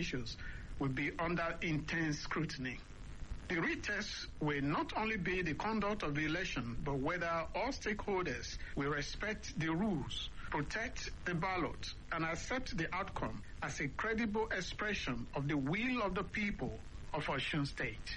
officials will be under intense scrutiny. The real test will not only be the conduct of the election, but whether all stakeholders will respect the rules, protect the ballot, and accept the outcome as a credible expression of the will of the people of Osun State.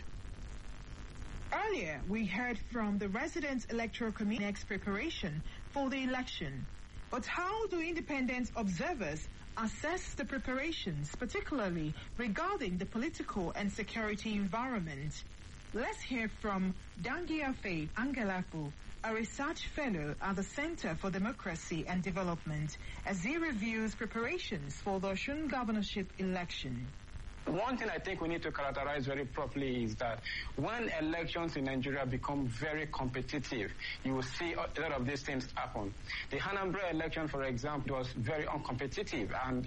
Earlier, we heard from the Resident Electoral Committee's preparation for the election. But how do independent observers assess the preparations, particularly regarding the political and security environment? Let's hear from Dangiafe Angelapu, a research fellow at the Center for Democracy and Development, as he reviews preparations for the Osun governorship election. One thing I think we need to characterize very properly is that when elections in Nigeria become very competitive, you will see a lot of these things happen. The Anambra election, for example, was very uncompetitive, and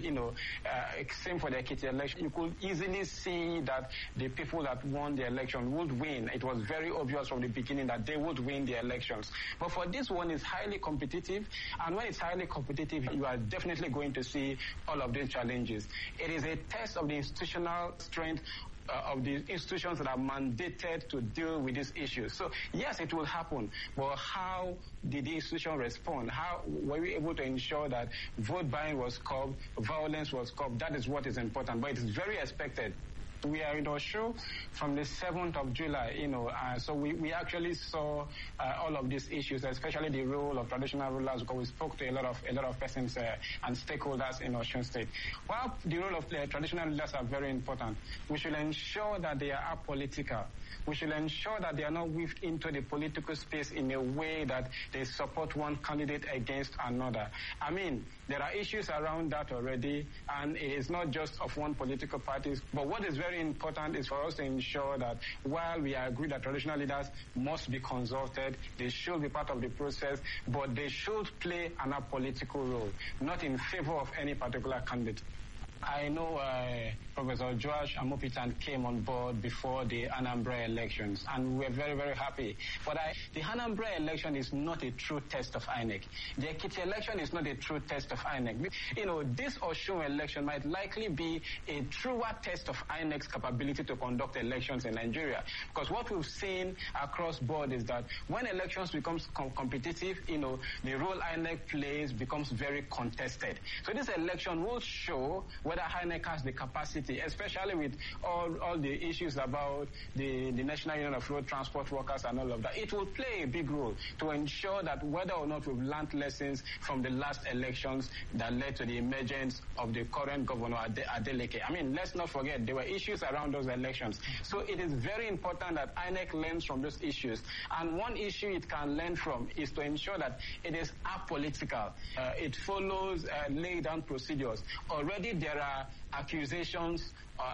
same for the Ekiti election. You could easily see that the people that won the election would win. It was very obvious from the beginning that they would win the elections. But for this one, it's highly competitive, and when it's highly competitive, you are definitely going to see all of these challenges. It is a test of the institutional strength of the institutions that are mandated to deal with these issues. So yes, it will happen, but how did the institution respond? How were we able to ensure that vote buying was curbed, violence was curbed? That is what is important, but it is very expected. We are in Osun from the 7th of July, so we actually saw all of these issues, especially the role of traditional rulers, because we spoke to a lot of persons and stakeholders in Osun State. While the role of traditional rulers are very important, we should ensure that they are apolitical. We should ensure that they are not weaved into the political space in a way that they support one candidate against another. I mean, there are issues around that already, and it is not just of one political party. But what is very important is for us to ensure that while we agree that traditional leaders must be consulted, they should be part of the process, but they should play an apolitical role, not in favor of any particular candidate. I know Professor Joash Amopitan came on board before the Anambra elections, and we're very, very happy. But the Anambra election is not a true test of INEC. The Ekiti election is not a true test of INEC. This Osun election might likely be a truer test of INEC's capability to conduct elections in Nigeria. Because what we've seen across board is that when elections becomes competitive, the role INEC plays becomes very contested. So this election will show whether INEC has the capacity, especially with all the issues about the National Union of Road Transport Workers and all of that. It will play a big role to ensure that whether or not we've learned lessons from the last elections that led to the emergence of the current governor, Adeleke. I mean, let's not forget, there were issues around those elections. So it is very important that INEC learns from those issues. And one issue it can learn from is to ensure that it is apolitical. It follows laid down procedures. Already there are accusations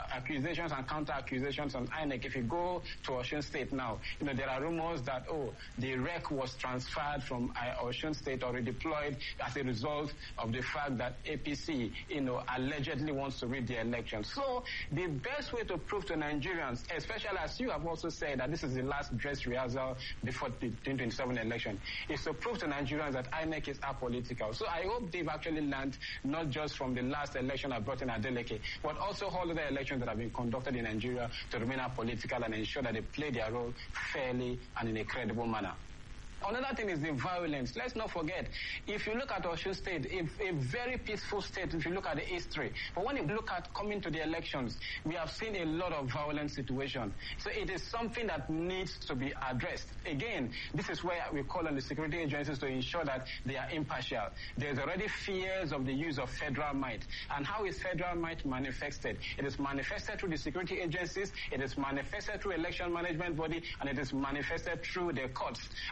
and counter-accusations on INEC. If you go to Osun State now, there are rumors that, the REC was transferred from Osun State or redeployed as a result of the fact that APC, allegedly wants to rig the election. So the best way to prove to Nigerians, especially as you have also said that this is the last dress rehearsal before the 2027 election, is to prove to Nigerians that INEC is apolitical. So I hope they've actually learned not just from the last election I brought in Adeleke, but also all other elections that have been conducted in Nigeria to remain apolitical and ensure that they play their role fairly and in a credible manner. Another thing is the violence. Let's not forget, if you look at Osun State, a very peaceful state, if you look at the history. But when you look at coming to the elections, we have seen a lot of violent situation. So it is something that needs to be addressed. Again, this is where we call on the security agencies to ensure that they are impartial. There's already fears of the use of federal might. And how is federal might manifested? It is manifested through the security agencies, it is manifested through election management body, and it is manifested through the courts.